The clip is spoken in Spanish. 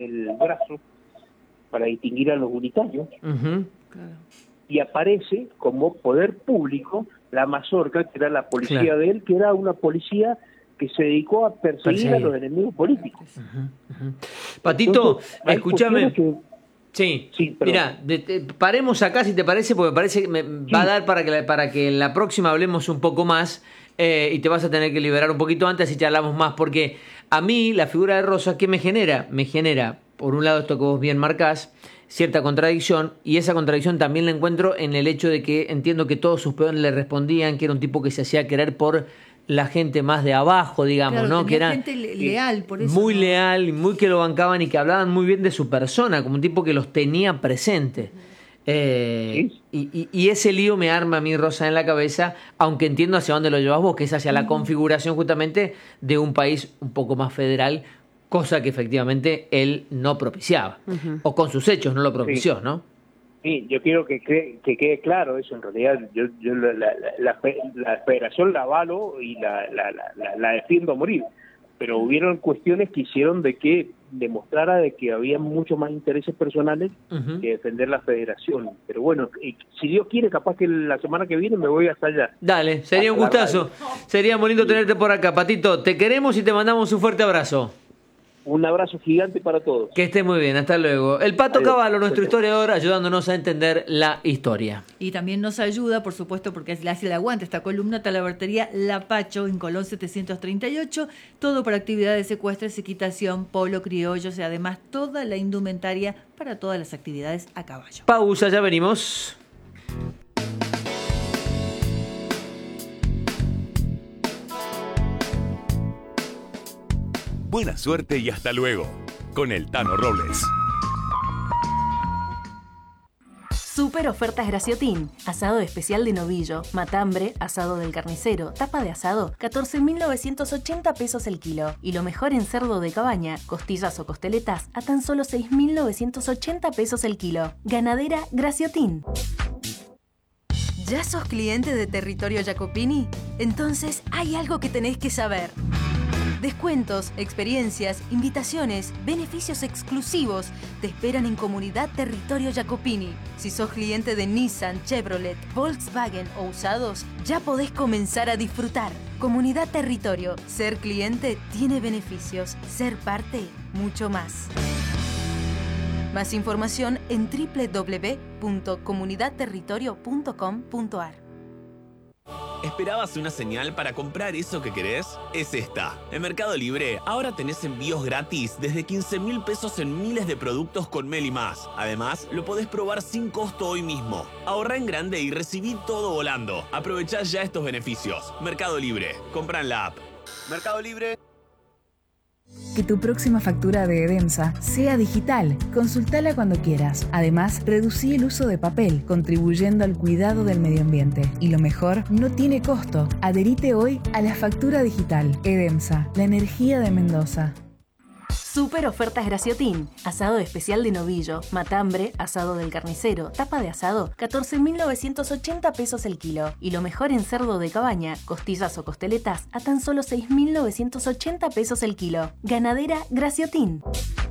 el brazo para distinguir a los unitarios, Claro. y aparece como poder público la mazorca, que era la policía Claro. de él, que era una policía que se dedicó a perseguir a los enemigos políticos. Patito, Entonces, hay escúchame. cuestiones que- Sí, Sí, perdón. mira, paremos acá si te parece, porque parece que me va a dar para que en la próxima hablemos un poco más, y te vas a tener que liberar un poquito antes y charlamos más, porque a mí la figura de Rosa, ¿qué me genera? Me genera, por un lado, esto que vos bien marcás, cierta contradicción, y esa contradicción también la encuentro en el hecho de que entiendo que todos sus peones le respondían que era un tipo que se hacía querer por la gente más de abajo, digamos, Claro, ¿no? Que tenía era gente leal, por eso. muy ¿no? leal y muy que lo bancaban y que hablaban muy bien de su persona, como un tipo que los tenía presente. Sí. Y ese lío me arma a mí, Rosa, en la cabeza, aunque entiendo hacia dónde lo llevas vos, que es hacia la configuración justamente de un país un poco más federal, cosa que efectivamente él no propiciaba, o con sus hechos no lo propició, ¿no? Sí, yo quiero que quede claro eso. En realidad, yo la federación la avalo y la defiendo a morir, pero hubieron cuestiones que hicieron de que demostrara de que había mucho más intereses personales que defender la federación. Pero bueno, si Dios quiere, capaz que la semana que viene me voy hasta allá. Dale, sería un gustazo. Sería muy lindo tenerte por acá, Patito. Te queremos y te mandamos un fuerte abrazo. Un abrazo gigante para todos. Que estés muy bien, hasta luego. El Pato Adiós. Cavallo, nuestro historiador, ayudándonos a entender la historia. Y también nos ayuda, por supuesto, porque le hace el aguante esta columna, Talabartería La Pacho, en Colón 738. Todo para actividades ecuestres, equitación, polo, criollos y además toda la indumentaria para todas las actividades a caballo. Pausa, ya venimos. Buena suerte y hasta luego, con el Tano Robles. Super ofertas Graciotín. Asado especial de novillo, matambre, asado del carnicero, tapa de asado, 14.980 pesos el kilo. Y lo mejor en cerdo de cabaña, costillas o costeletas, a tan solo 6.980 pesos el kilo. Ganadera Graciotín. ¿Ya sos cliente de Territorio Jacopini? Entonces hay algo que tenés que saber. Descuentos, experiencias, invitaciones, beneficios exclusivos te esperan en Comunidad Territorio Jacopini. Si sos cliente de Nissan, Chevrolet, Volkswagen o usados, ya podés comenzar a disfrutar. Comunidad Territorio. Ser cliente tiene beneficios. Ser parte, mucho más. Más información en www.comunidadterritorio.com.ar. ¿Esperabas una señal para comprar eso que querés? Es esta. En Mercado Libre ahora tenés envíos gratis desde 15.000 pesos en miles de productos con Meli Más. Además, lo podés probar sin costo hoy mismo. Ahorrá en grande y recibí todo volando. Aprovechá ya estos beneficios. Mercado Libre. Compra en la app. Mercado Libre. Que tu próxima factura de Edemsa sea digital. Consultala cuando quieras. Además, reducí el uso de papel, contribuyendo al cuidado del medio ambiente. Y lo mejor, no tiene costo. Adherite hoy a la factura digital. Edemsa, la energía de Mendoza. Super ofertas Graciotín. Asado especial de novillo, matambre, asado del carnicero, tapa de asado, 14.980 pesos el kilo. Y lo mejor en cerdo de cabaña, costillas o costeletas, a tan solo 6.980 pesos el kilo. Ganadera Graciotín.